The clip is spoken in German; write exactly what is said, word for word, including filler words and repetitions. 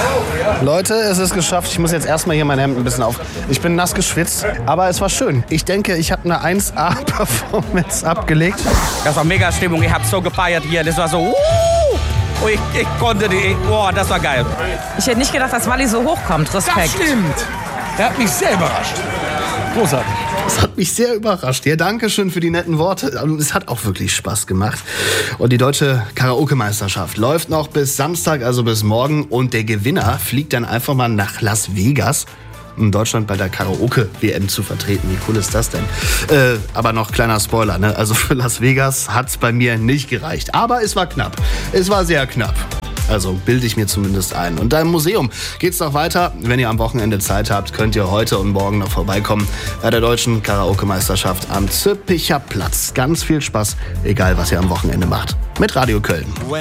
Leute, es ist geschafft. Ich muss jetzt erstmal hier mein Hemd ein bisschen auf. Ich bin nass geschwitzt, aber es war schön. Ich denke, ich habe eine eins A Performance abgelegt. Das war mega Stimmung. Ich habe so gefeiert hier. Das war so... Uh, oh, ich, ich konnte die... Boah, das war geil. Ich hätte nicht gedacht, dass Wally so hochkommt. Respekt. Das stimmt. Er hat mich sehr überrascht. Großartig. Das hat mich sehr überrascht. Ja, danke schön für die netten Worte. Es hat auch wirklich Spaß gemacht. Und die deutsche Karaoke-Meisterschaft läuft noch bis Samstag, also bis morgen. Und der Gewinner fliegt dann einfach mal nach Las Vegas, um Deutschland bei der Karaoke-W M zu vertreten. Wie cool ist das denn? Äh, aber noch kleiner Spoiler, ne? Also für Las Vegas hat's bei mir nicht gereicht. Aber es war knapp. Es war sehr knapp. Also bilde ich mir zumindest ein. Und da im Museum geht's noch weiter. Wenn ihr am Wochenende Zeit habt, könnt ihr heute und morgen noch vorbeikommen bei der deutschen Karaoke-Meisterschaft am Zülpicher Platz. Ganz viel Spaß, egal was ihr am Wochenende macht. Mit Radio Köln.